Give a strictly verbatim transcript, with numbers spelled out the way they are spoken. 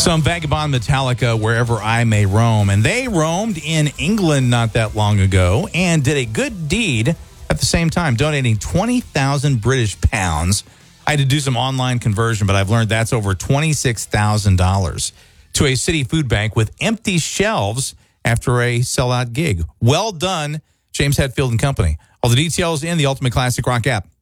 Some vagabond Metallica, Wherever I May Roam. And they roamed in England not that long ago and did a good deed at the same time, donating twenty thousand British pounds. I had to do some online conversion, but I've learned that's over twenty-six thousand dollars to a city food bank with empty shelves after a sellout gig. Well done, James Hetfield and Company. All the details in the Ultimate Classic Rock app.